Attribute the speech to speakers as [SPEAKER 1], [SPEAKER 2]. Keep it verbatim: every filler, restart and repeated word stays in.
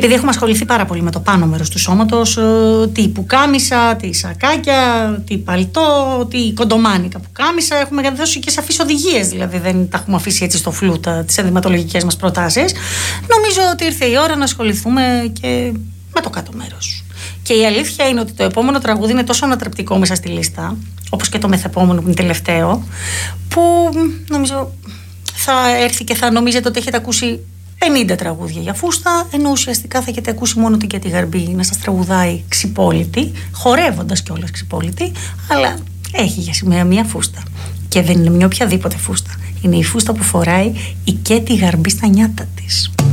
[SPEAKER 1] Επειδή έχουμε ασχοληθεί πάρα πολύ με το πάνω μέρος του σώματος, τι πουκάμισα, τι σακάκια, τι παλτό, τι κοντομάνικα πουκάμισα, έχουμε δώσει και σαφείς οδηγίες, δηλαδή δεν τα έχουμε αφήσει έτσι στο φλούτα τις ενδυματολογικές μας προτάσεις. Νομίζω ότι ήρθε η ώρα να ασχοληθούμε και με το κάτω μέρος. Και η αλήθεια είναι ότι το επόμενο τραγούδι είναι τόσο ανατρεπτικό μέσα στη λίστα, όπως και το μεθεπόμενο που είναι τελευταίο, που νομίζω θα έρθει και θα νομίζετε ότι έχετε ακούσει πενήντα τραγούδια για φούστα, ενώ ουσιαστικά θα έχετε ακούσει μόνο την Κέτη Γαρμπή να σας τραγουδάει ξυπόλυτη, χορεύοντας κιόλας ξυπόλυτη, αλλά έχει για σημαία μία φούστα. Και δεν είναι μια οποιαδήποτε φούστα. Είναι η φούστα που φοράει η Κέτη Γαρμπή στα νιάτα της.